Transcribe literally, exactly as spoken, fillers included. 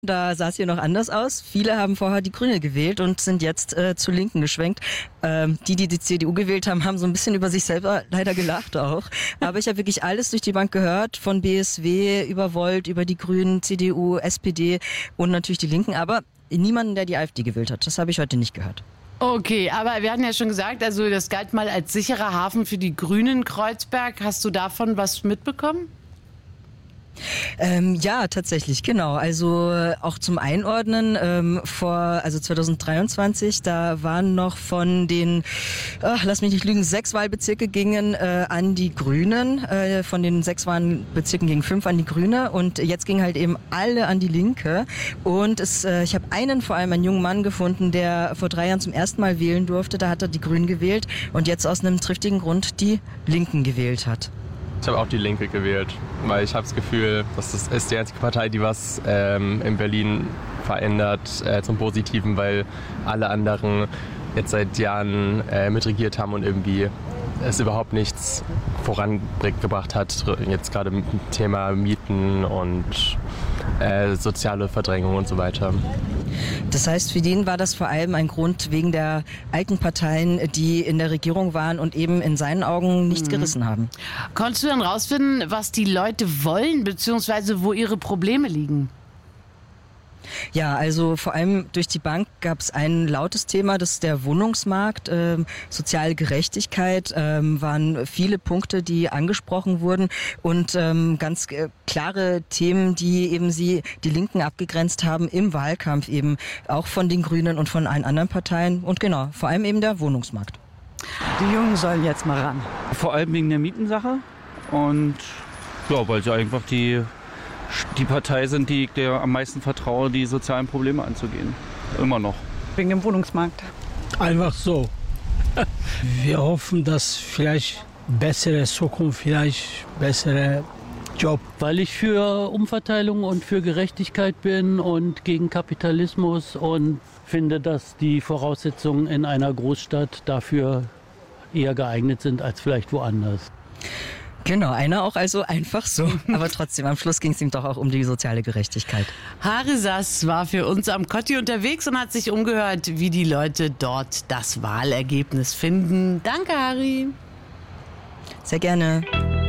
Da sah es hier noch anders aus. Viele haben vorher die Grüne gewählt und sind jetzt äh, zur Linken geschwenkt. Ähm, die, die die C D U gewählt haben, haben so ein bisschen über sich selber leider gelacht auch. Aber ich habe wirklich alles durch die Bank gehört, von B S W über Volt, über die Grünen, C D U, S P D und natürlich die Linken. Aber niemanden, der die AfD gewählt hat. Das habe ich heute nicht gehört. Okay, aber wir hatten ja schon gesagt, also das galt mal als sicherer Hafen für die Grünen Kreuzberg. Hast du davon was mitbekommen? Ähm, ja, tatsächlich, genau. Also äh, auch zum Einordnen, ähm, vor, also zwanzig dreiundzwanzig, da waren noch von den, ach, lass mich nicht lügen, sechs Wahlbezirke gingen äh, an die Grünen, äh, von den sechs Wahlbezirken gingen fünf an die Grüne und jetzt gingen halt eben alle an die Linke und es, äh, ich habe einen, vor allem einen jungen Mann gefunden, der vor drei Jahren zum ersten Mal wählen durfte, da hat er die Grünen gewählt und jetzt aus einem triftigen Grund die Linken gewählt hat. Ich habe auch die Linke gewählt, weil ich habe das Gefühl, dass das ist die einzige Partei, die was ähm, in Berlin verändert äh, zum Positiven, weil alle anderen jetzt seit Jahren äh, mitregiert haben und irgendwie es überhaupt nichts vorangebracht hat, jetzt gerade mit dem Thema Mieten und äh, soziale Verdrängung und so weiter. Das heißt, für den war das vor allem ein Grund wegen der alten Parteien, die in der Regierung waren und eben in seinen Augen nichts mhm. gerissen haben. Konntest du dann rausfinden, was die Leute wollen, beziehungsweise wo ihre Probleme liegen? Ja, also vor allem durch die Bank gab es ein lautes Thema, das ist der Wohnungsmarkt. Ähm, soziale Gerechtigkeit ähm, waren viele Punkte, die angesprochen wurden und ähm, ganz äh, klare Themen, die eben sie, die Linken, abgegrenzt haben im Wahlkampf eben, auch von den Grünen und von allen anderen Parteien und genau, vor allem eben der Wohnungsmarkt. Die Jungen sollen jetzt mal ran. Vor allem wegen der Mietensache und ja, weil sie einfach die die Partei sind, die ich der am meisten vertraue, die sozialen Probleme anzugehen. Immer noch. Wegen dem Wohnungsmarkt. Einfach so. Wir hoffen, dass vielleicht bessere Zukunft, vielleicht bessere Job. Weil ich für Umverteilung und für Gerechtigkeit bin und gegen Kapitalismus und finde, dass die Voraussetzungen in einer Großstadt dafür eher geeignet sind als vielleicht woanders. Genau, einer auch also einfach so. Aber trotzdem, am Schluss ging es ihm doch auch um die soziale Gerechtigkeit. Harry Sass war für uns am Kotti unterwegs und hat sich umgehört, wie die Leute dort das Wahlergebnis finden. Danke, Harry. Sehr gerne.